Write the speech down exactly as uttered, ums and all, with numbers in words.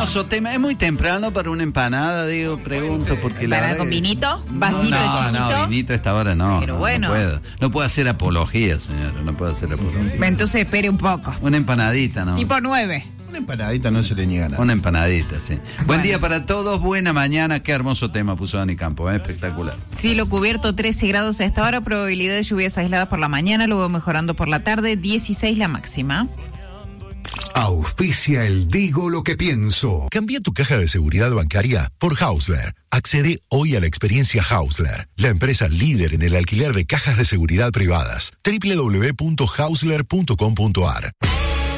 hermoso tema. Es muy temprano para una empanada, digo, pregunto, porque la ¿Para verdad con que- vinito? ¿Vasito no, chiquito? No, vinito a esta hora no. Pero no, bueno. No puedo. No puedo hacer apología, señora. No puedo hacer apología. Entonces espere un poco. Una empanadita, ¿no? Tipo nueve. Una empanadita no se le niega nada. Una empanadita, sí. Buen Bueno. día para todos, buena mañana. Qué hermoso tema puso Dani Campo, ¿eh? Espectacular. Cielo cubierto, trece grados a esta hora, probabilidad de lluvias aisladas por la mañana, luego mejorando por la tarde, dieciséis la máxima. Auspicia el Digo lo que pienso. Cambia tu caja de seguridad bancaria por Hausler. Accede hoy a la experiencia Hausler, la empresa líder en el alquiler de cajas de seguridad privadas. doble u doble u doble u punto hausler punto com punto a r